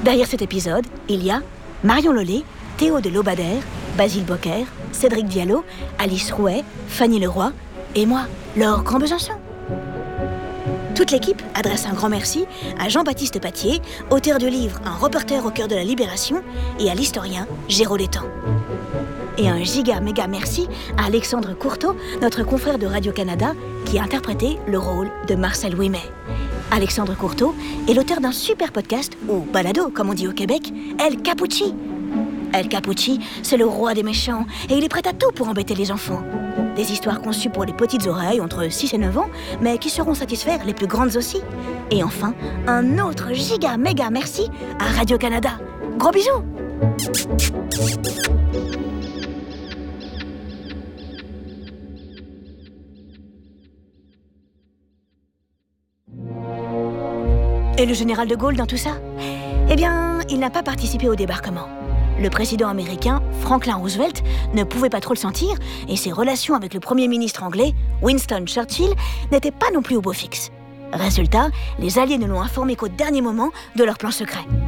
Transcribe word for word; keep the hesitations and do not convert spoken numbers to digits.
Derrière cet épisode, il y a Marion Lollet, Théo de Lobadère, Basile Bocquer, Cédric Diallo, Alice Rouet, Fanny Leroy et moi, Laure Grand-Besançon. Toute l'équipe adresse un grand merci à Jean-Baptiste Patier, auteur du livre Un reporter au cœur de la Libération, et à l'historien Géraud Létang. Et un giga méga merci à Alexandre Courteau, notre confrère de Radio-Canada, qui a interprété le rôle de Marcel Ouimet. Alexandre Courteau est l'auteur d'un super podcast, ou balado comme on dit au Québec, El Capucci. El Capucci, c'est le roi des méchants, et il est prêt à tout pour embêter les enfants. Des histoires conçues pour les petites oreilles entre six et neuf ans, mais qui sauront satisfaire les plus grandes aussi. Et enfin, un autre giga méga merci à Radio-Canada. Gros bisous! Et le général de Gaulle dans tout ça? Eh bien, il n'a pas participé au débarquement. Le président américain, Franklin Roosevelt, ne pouvait pas trop le sentir et ses relations avec le premier ministre anglais, Winston Churchill, n'étaient pas non plus au beau fixe. Résultat, les Alliés ne l'ont informé qu'au dernier moment de leur plan secret.